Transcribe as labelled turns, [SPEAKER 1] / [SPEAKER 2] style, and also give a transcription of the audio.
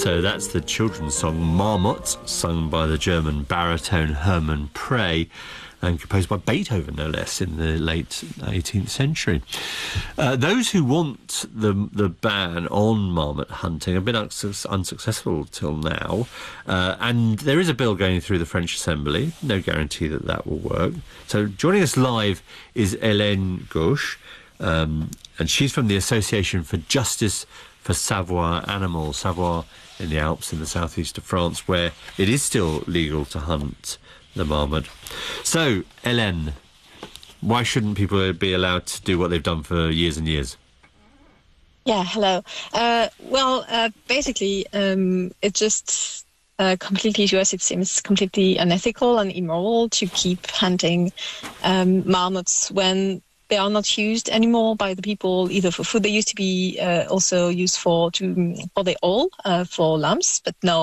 [SPEAKER 1] So that's the children's song Marmot, sung by the German baritone Hermann Prey, and composed by Beethoven, no less, in the late 18th century. Those who want the ban on marmot hunting have been unsuccessful till now, and there is a bill going through the French Assembly. No guarantee that that will work. So joining us live is Hélène Gauche, and she's from the Association for Justice for Savoie Animals, Savoie in the Alps in the southeast of France, where it is still legal to hunt the marmot. So, Hélène, why shouldn't people be allowed to do what they've done for years and years?
[SPEAKER 2] Yeah, hello. Basically, it just completely, to us, it seems completely unethical and immoral to keep hunting marmots when they are not used anymore by the people either for food. They used to be also used for the oil for lamps, but now